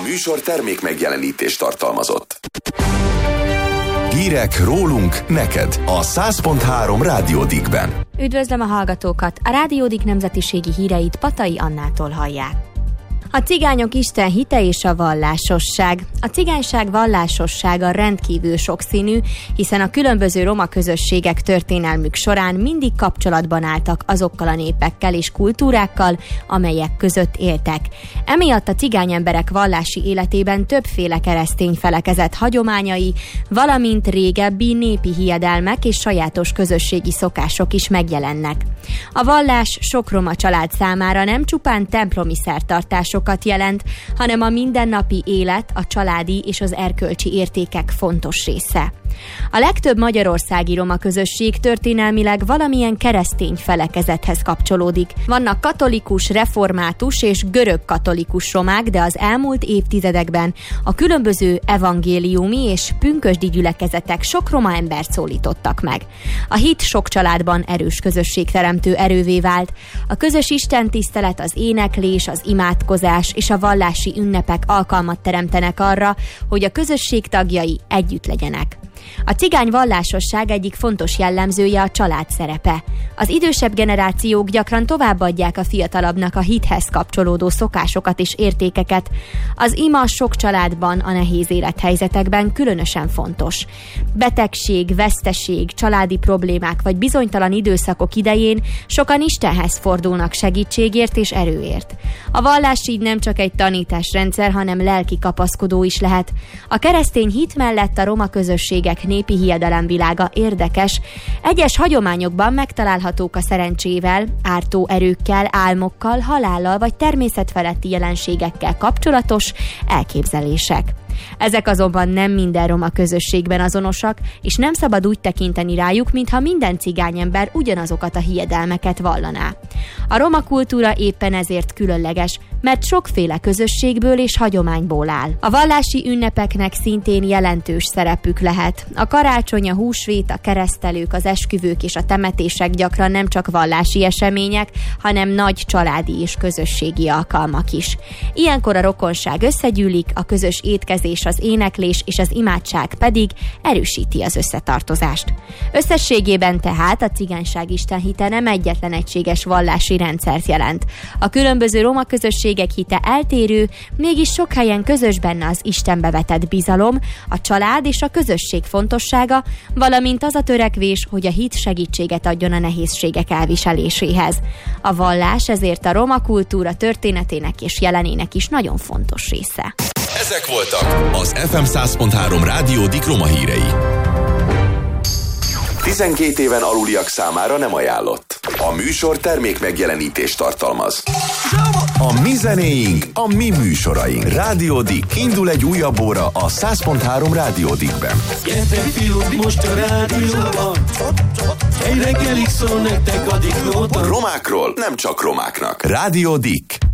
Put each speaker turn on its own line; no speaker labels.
műsor termék megjelenítést tartalmazott. Hírek rólunk neked a 100.3 Rádió Dickben.
Üdvözlöm a hallgatókat! A Rádió Dick nemzetiségi híreit Patai Annától hallják. A cigányok Isten hite és a vallásosság. A cigányság vallásossága rendkívül sokszínű, hiszen a különböző roma közösségek történelmük során mindig kapcsolatban álltak azokkal a népekkel és kultúrákkal, amelyek között éltek. Emiatt a cigány emberek vallási életében többféle keresztény felekezet hagyományai, valamint régebbi népi hiedelmek és sajátos közösségi szokások is megjelennek. A vallás sok roma család számára nem csupán templomi szertartásokat jelent, hanem a mindennapi élet, a családi és az erkölcsi értékek fontos része. A legtöbb magyarországi roma közösség történelmileg valamilyen keresztény felekezethez kapcsolódik. Vannak katolikus, református és görög-katolikus romák, de az elmúlt évtizedekben a különböző evangéliumi és pünkösdi gyülekezetek sok roma embert szólítottak meg. A hit sok családban erős közösségteremtő erővé vált. A közös istentisztelet, az éneklés, az imádkozás és a vallási ünnepek alkalmat teremtenek arra, hogy a közösség tagjai együtt legyenek. A cigány vallásosság egyik fontos jellemzője a család szerepe. Az idősebb generációk gyakran továbbadják a fiatalabbnak a hithez kapcsolódó szokásokat és értékeket. Az ima sok családban a nehéz élethelyzetekben különösen fontos. Betegség, veszteség, családi problémák vagy bizonytalan időszakok idején sokan Istenhez fordulnak segítségért és erőért. A vallás így nem csak egy tanításrendszer, hanem lelki kapaszkodó is lehet. A keresztény hit mellett a roma közösségek népi hiedelemvilága érdekes. Egyes hagyományokban megtalálhatók a szerencsével, ártó erőkkel, álmokkal, halállal vagy természetfeletti jelenségekkel kapcsolatos elképzelések. Ezek azonban nem minden roma közösségben azonosak, és nem szabad úgy tekinteni rájuk, mintha minden cigányember ugyanazokat a hiedelmeket vallaná. A roma kultúra éppen ezért különleges, mert sokféle közösségből és hagyományból áll. A vallási ünnepeknek szintén jelentős szerepük lehet. A karácsony, a húsvét, a keresztelők, az esküvők és a temetések gyakran nem csak vallási események, hanem nagy családi és közösségi alkalmak is. Ilyenkor a rokonság összegyűlik, a közös étkezés, az éneklés és az imádság pedig erősíti az összetartozást. Összességében tehát a cigányság istenhite nem egyetlen egységes vallási rendszert jelent. A különböző roma közösségek hite eltérő, mégis sok helyen közös benne az Istenbe vetett bizalom, a család és a közösség fontossága, valamint az a törekvés, hogy a hit segítséget adjon a nehézségek elviseléséhez. A vallás ezért a roma kultúra történetének és jelenének is nagyon fontos része.
Ezek voltak az FM 100.3 Rádió Dick roma hírei. 12 éven aluliak számára nem ajánlott. A műsor termék megjelenítést tartalmaz. A mi zenéink, a mi műsoraink. Rádió Dick. Indul egy újabb óra a 100.3 Rádió Dickben.
Gyertek fiúk, most a rádióban. Egy reggelig szól nektek a Dick Nóta.
Romákról nem csak romáknak. Rádió Dick.